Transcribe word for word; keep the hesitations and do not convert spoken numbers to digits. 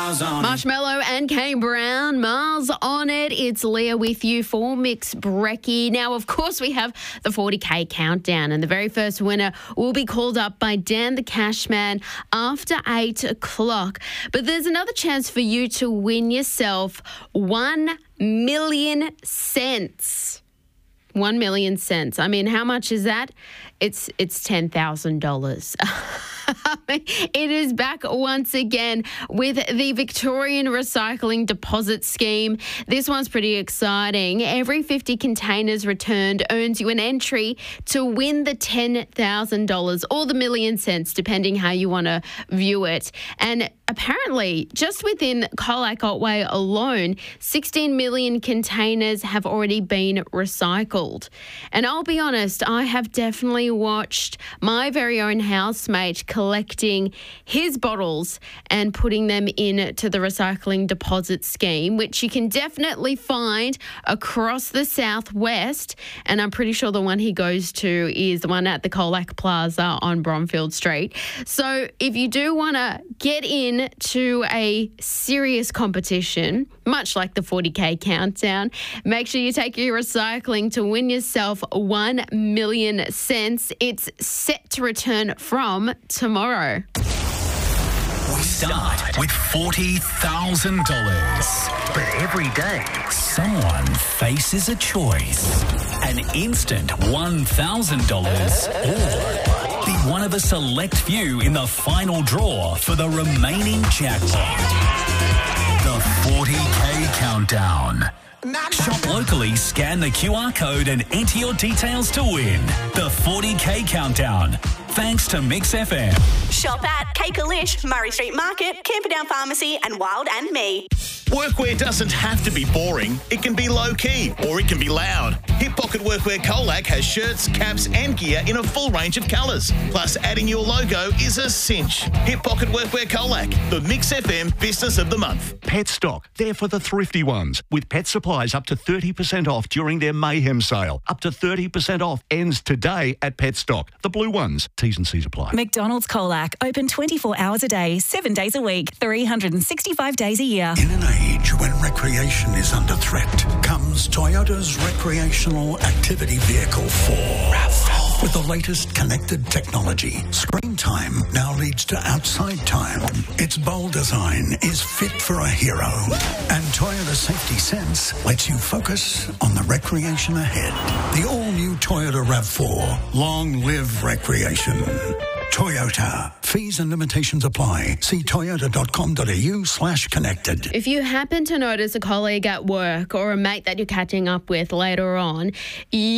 Mars on Marshmallow and Kane Brown, Mars on it. It's Leah with you for Mix Brekkie. Now, of course, we have the forty K countdown, and the very first winner will be called up by Dan the Cashman after eight o'clock. But there's another chance for you to win yourself one million cents. One million cents. I mean, how much is that? It's it's ten thousand dollars. It is back once again with the Victorian Recycling Deposit Scheme. This one's pretty exciting. Every fifty containers returned earns you an entry to win the ten thousand dollars or the million cents, depending how you want to view it. And apparently, just within Colac Otway alone, sixteen million containers have already been recycled. And I'll be honest, I have definitely watched my very own housemate collecting his bottles and putting them into the recycling deposit scheme, which you can definitely find across the southwest. And I'm pretty sure the one he goes to is the one at the Colac Plaza on Bromfield Street. So if you do want to get in to a serious competition, much like the forty K countdown, make sure you take your recycling to win yourself one million cents. It's set to return from tomorrow. We start with forty thousand dollars. But every day, Someone faces a choice. An instant one thousand dollars or be one of a select few in the final draw for the remaining jackpot. The forty K countdown. Shop locally, scan the Q R code and enter your details to win. The forty K countdown. Thanks to Mix F M. Shop at Cakelish, Murray Street Market, Camperdown Pharmacy and Wild and Me. Workwear doesn't have to be boring. It can be low-key or it can be loud. Hip Pocket Workwear Colac has shirts, caps and gear in a full range of colours. Plus, adding your logo is a cinch. Hip Pocket Workwear Colac, the Mix F M Business of the Month. Petstock, they're for the thrifty ones. With pet supplies up to thirty percent off during their Mayhem sale. Up to thirty percent off ends today at Petstock. The blue ones. T's and C's apply. McDonald's Colac, open twenty-four hours a day, seven days a week, three hundred sixty-five days a year. In an age when recreation is under threat, comes Toyota's recreational activity vehicle four. RAV four. With the latest connected technology, screen time now leads to outside time. Its bold design is fit for a hero. And Toyota Safety Sense lets you focus on the recreation ahead. The all-new Toyota RAV four. Long live recreation. Toyota. Fees and limitations apply. See toyota.com.au slash connected. If you happen to notice a colleague at work or a mate that you're catching up with later on,